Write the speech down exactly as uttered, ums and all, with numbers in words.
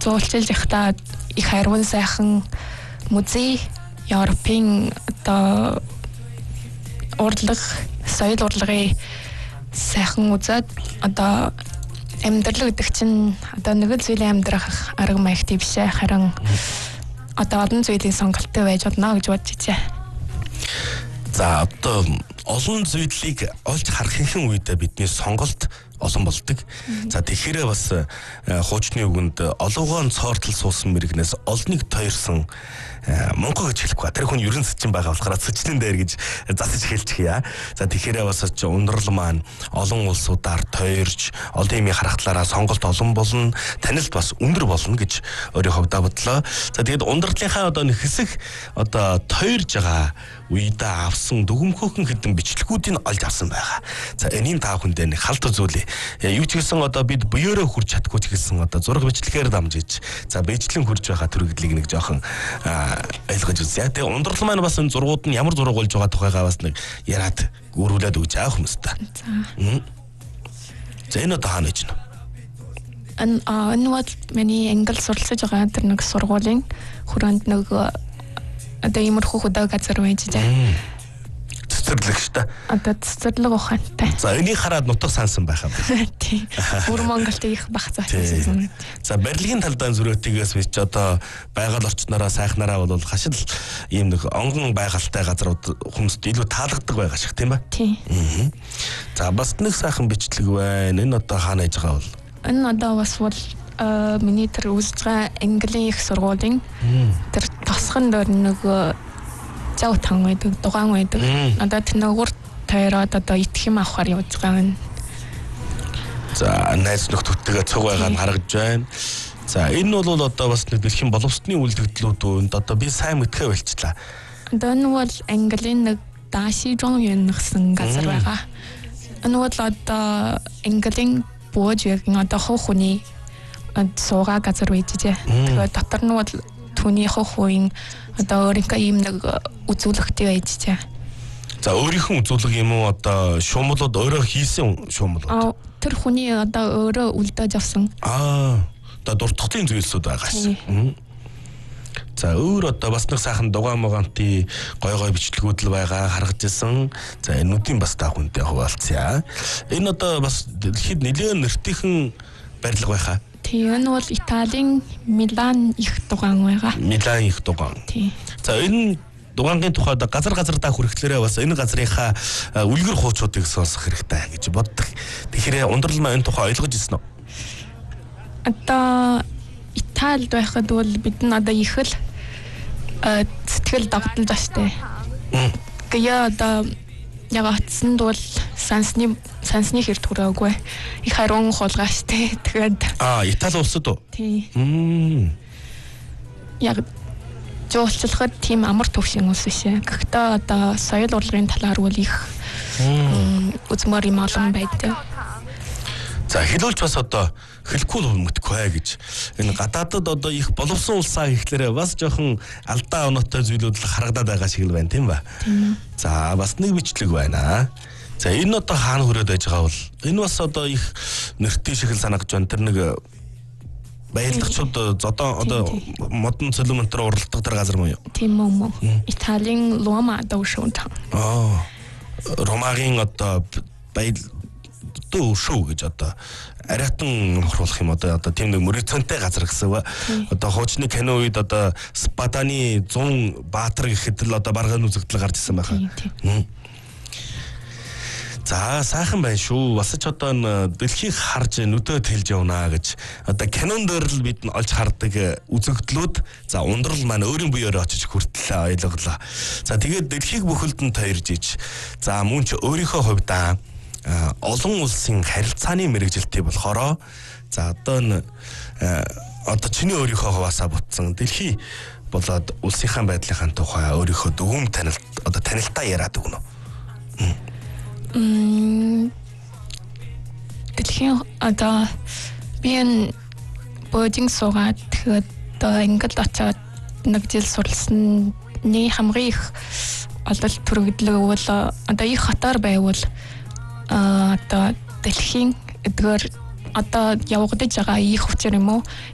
зуулчилж ихта их хайрван сайхан музей Европын одоо урлаг соёл урлагийн сайхан үзээд одоо амьдрал гэдэг чинь одоо нэг л зүйлийн амьдрах арга маягтай биш ээ харин одоо олон зүйлийн сонголттой байж болно гэж бодож байна. За одоо олон зүйлийг олж харах хэхэн үедээ бидний сонголт олон болдог. За тэгэхээр бас хуучны үгэнд олоогоон цоортол суусан мэрэгнээс олныг тойрсон Монгол гэж хэлэхгүй. Тэр хүн ерөн сэтчин байгаа болохоор сэтчнэн дээр гэж засаж хэлчихье. За тэгэхээр бас ч ундрал маань олон улсуудаар тойрж олон юмыг харахтлаараа сонголт олон болно, танилт бас өндөр болно гэж өөрийн хувьдаа бодлоо. За тэгээд ундралынхаа одоо нэг хэсэг одоо тойрж байгаа үедээ авсан дүгмхөөхөн хэдэн бичлэгүүдийг олж авсан байгаа. За энийн таа хүн дээр нэг халдвар зүйлээ. Юу ч гэсэн одоо бид буёороо хүрч чадахгүй ч гэсэн одоо зураг бичлэгээр дамжиж за бэжлэн хүрж байгаа төрөглийг нэг жоохон ойлгож үзье. Тэгээ ундрал маань бас энэ зургууд нь ямар зураг болж байгаа тухайгаа бас нэг яриад өөрүүлээд өгч аах хүмүүстээ. За. За энэ одоо хаана гэж нэ? Ан ануад миний англи суралцж байгаа тэр нэг сургуулийн хүрээнд нэг одоо иймэрхүү хөдөө газар байж байгаа. Цэцэрлэг шүү дээ. Одоо цэцэрлэг ухаантай. За энийг хараад нутаг сансан байх юм. Тийм. Бүр Монголд их бах заатай. За барилгын талдаа зүрхтгээс бич одоо байгаль орчнороо сайхнараа бол хашил ийм нэг онгон байгальтай газрууд хүмүүст илүү таалагддаг байгаа шиг тийм ба? Тийм. За бас нэг сайхан бичлэг байна. Энэ одоо хаана яж байгаа бол? Энэ одоо бас бол миний тэр үзэж байгаа английн их сургуулийн тэр тосхон дээр нэг зав тан байдаг, дугаан байдаг. Одоо тэр нэг урт тойроод одоо итгэх юм авахар явж байгаа юм. За найз нөхдөдтэйгээ цуг байгаа нь харагдж байна. За энэ бол одоо бас нэг дэлхийн боловсролын үйлдэгдлүүд одоо би сайн мэдхээ болчихлаа. Одоо энэ бол английн нэг Дашижон юун гэсэн газар байгаа. Энэ бол одоо английн бууж яг одоо хов хүний суугаа газар байж дээ. Тэгээд дотор нь бол түүний хов хүн одоо өөрийнхөө ийм нэг үзүүлэгтэй байж дээ. За өөрийнхөө үзүүлэг юм уу одоо шуумлууд өөрөө хийсэн шуумлууд? Аа тэр хүний одоо өөрөө үлдээж авсан. Аа одоо дуртахтын зүйлсүүд байгаа шээ. За өөр одоо бас нэг сайхан дугаан моганти гой гой бичлэгүүд л байгаа харагдж ирсэн. За энүүдийн бас та хүнтэй хуваалцъя. Энэ одоо бас дэлхийд нэлээд нэртэйхэн барилга байхаа. Тийм энэ бол Италийн Милан их дугаан байгаа. Милан их дугаан. Тийм. За энэ дугаангийн тухайд газар газардаа хүрэхлээрээ бас энэ газрынхаа үлгэр хуучуудыг сонсох хэрэгтэй гэж боддог. Тэгэхээр ундрал маань энэ тухай ойлгож ирсэн үү? Одоо Италид байхад бол бид нь одоо их л сэтгэл догдолж штэ. Гэя одоо яг атсанд бол сансны сансны хэр төрөөгүй. Их харин хулгай штэ. Тэгээд аа Итали улсад уу? Тийм. Яг жуулчлахад тийм амар төвшин улс шээ. Гэхдээ одоо соёл урлагийн талаар бол их үзмөр юм олон байдаг. За хэлүүлж бас одоо хэлэхгүй л мэдхгүй гэж энэ гадаадад одоо их боловсон улсаа ихлээрээ бас жоохон алдаа оноотой зүйлүүд л харагдаад байгаа шиг л байна тийм ба. За бас нэг бичлэг байна. За энэ одоо хаана хүрээд байж байгаа бол энэ бас одоо их нэртэй шиг л санагдж байна. Тэр нэг баялагчид зодоо одоо модон цэлмэнтэр уралдаг тэр газар муу юу? Тийм үү. Италийн Лома даушуунтан. Аа. Ромагийн одоо баял дөө шүү гэж одоо ариатан нөхруулах юм одоо одоо тийм нэг мөрөцөнтэй газар гэсэн ба одоо хуучны кино үед одоо Спаданы зүүн баатар гэхэд л одоо барганы үзэгдэл гарч ирсэн байхаа. За сайхан байна шүү. Бас ч одоо энэ дэлхийг харж нүдөө тэлж явна гэж одоо кинон дээр л бид нь олж хардаг үзэгдлүүд за ундрал маань өөрийн буйоор очиж хүртэл ойлголоо. За тэгээд дэлхийг бүхэлд нь тойрж иж за мөн ч өөрийнхөө хувьдаа олон улсын харилцааны мэрэгжилтэй болохоор за одоо н одоо чиний өөрийнхөө хаваасаа бутсан дэлхий болоод улсынхаа байдлынхаа тухай өөрийнхөө дүгм танилт одоо танилтаа яриад өгнө. Мм дэлхийн одоо би энэ бодинг суугаад тэгээд одоо ингээд очоод нэг жил суралцсны хамгийн их олол төрөгдлөг бол одоо их хатаар байвал одоо дэлхийн эдгээр одоо явагдаж байгаа их хүчээр юм уу